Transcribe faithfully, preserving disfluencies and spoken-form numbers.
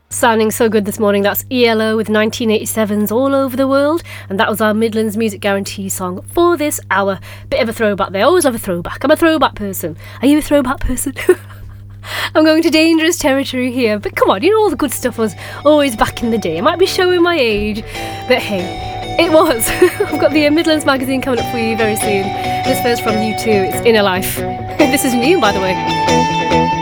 Sounding so good this morning, that's E L O with nineteen eighty-seven's All Over the World, and that was our Midlands Music Guarantee song for this hour. Bit of a throwback there, I always love a throwback. I'm a throwback person. Are you a throwback person? I'm going to dangerous territory here, but come on, you know all the good stuff was always back in the day. I might be showing my age, but hey, it was. I've got the uh, Midlands magazine coming up for you very soon. This first from U two, it's Inner Life. This is new, by the way.